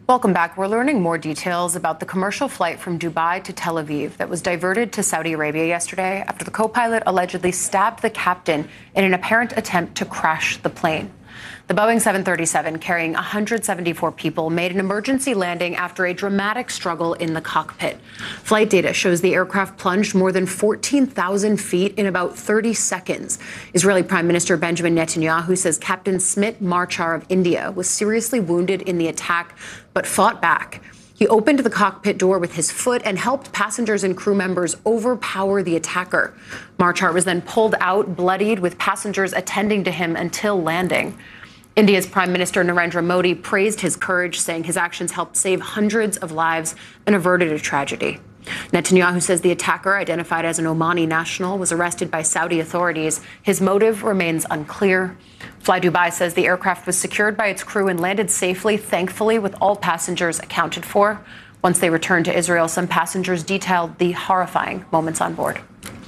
Welcome back. We're learning more details about the commercial flight from Dubai to Tel Aviv that was diverted to Saudi Arabia yesterday after the co-pilot allegedly stabbed the captain in an apparent attempt to crash the plane. The Boeing 737 carrying 174 people made an emergency landing after a dramatic struggle in the cockpit. Flight data shows the aircraft plunged more than 14,000 feet in about 30 seconds. Israeli Prime Minister Benjamin Netanyahu says Captain Smit Marchar of India was seriously wounded in the attack, but fought back. He opened the cockpit door with his foot and helped passengers and crew members overpower the attacker. Marchar was then pulled out, bloodied, with passengers attending to him until landing. India's Prime Minister Narendra Modi praised his courage, saying his actions helped save hundreds of lives and averted a tragedy. Netanyahu says the attacker, identified as an Omani national, was arrested by Saudi authorities. His motive remains unclear. Fly Dubai says the aircraft was secured by its crew and landed safely, thankfully, with all passengers accounted for. Once they returned to Israel, some passengers detailed the horrifying moments on board.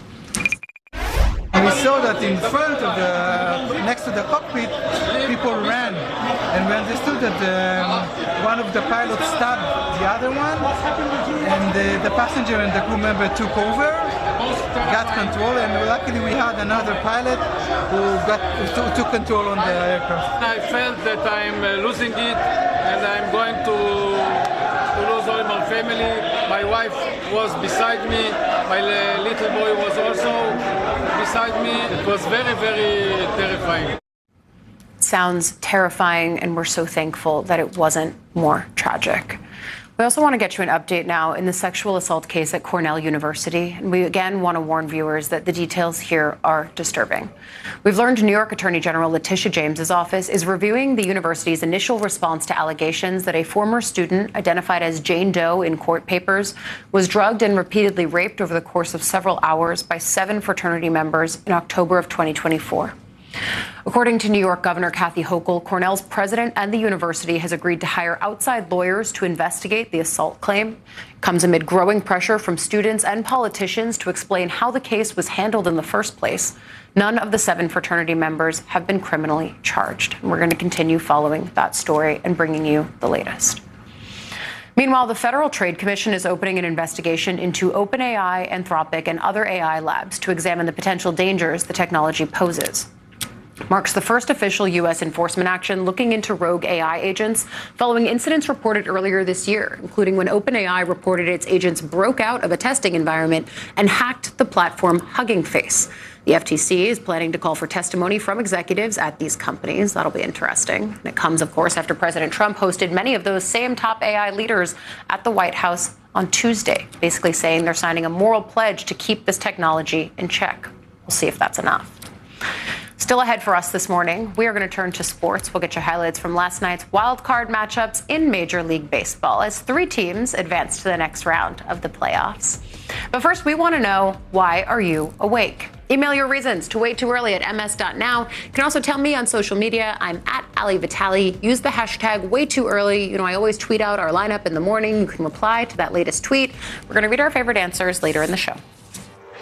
We saw that in front of next to the cockpit, people ran. And we understood that one of the pilots stabbed the other one, and the passenger and the crew member took over, got control, and luckily we had another pilot who took control on the aircraft. I felt that I'm losing it, and I'm going to lose all my family. My wife was beside me, my little boy was also beside me. It was very, very terrifying. Sounds terrifying, and we're so thankful that it wasn't more tragic. We also want to get you an update now in the sexual assault case at Cornell University. And we again want to warn viewers that the details here are disturbing. We've learned New York Attorney General Letitia James's office is reviewing the university's initial response to allegations that a former student identified as Jane Doe in court papers was drugged and repeatedly raped over the course of several hours by 7 fraternity members in October of 2024. According to New York Governor Kathy Hochul, Cornell's president and the university has agreed to hire outside lawyers to investigate the assault claim. It comes amid growing pressure from students and politicians to explain how the case was handled in the first place. None of the 7 fraternity members have been criminally charged. And we're going to continue following that story and bringing you the latest. Meanwhile, the Federal Trade Commission is opening an investigation into OpenAI, Anthropic, and other AI labs to examine the potential dangers the technology poses. Marks the first official U.S. enforcement action looking into rogue AI agents following incidents reported earlier this year, including when OpenAI reported its agents broke out of a testing environment and hacked the platform Hugging Face. The FTC is planning to call for testimony from executives at these companies. That'll be interesting. And it comes, of course, after President Trump hosted many of those same top AI leaders at the White House on Tuesday, basically saying they're signing a moral pledge to keep this technology in check. We'll see if that's enough. Still ahead for us this morning, we are going to turn to sports. We'll get you highlights from last night's wild card matchups in Major League Baseball as 3 teams advance to the next round of the playoffs. But first, we want to know, why are you awake? Email your reasons to waittooearly at ms.now. You can also tell me on social media. I'm at Ali Vitali. Use the hashtag waittooearly. You know, I always tweet out our lineup in the morning. You can reply to that latest tweet. We're going to read our favorite answers later in the show.